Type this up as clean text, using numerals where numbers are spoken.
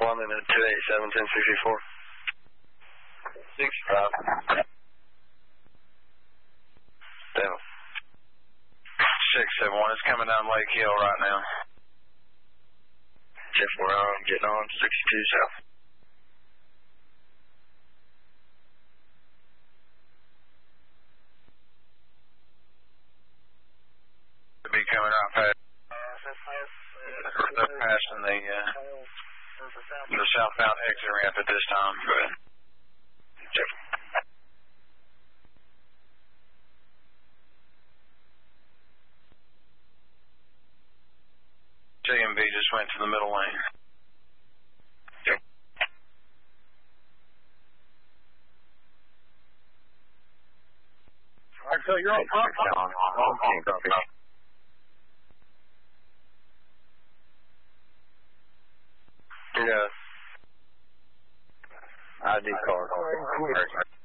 1 and a 287, 1064. 65. Devil. 671 is coming down Lake Hill right now. Jeff, we're on, getting on, 62 south. To be coming out past. They're passing the southbound exit ramp at this time. Go ahead. Jeff. JMB just went to the middle lane. Yep. All right, so you're on top. Yeah. ID card.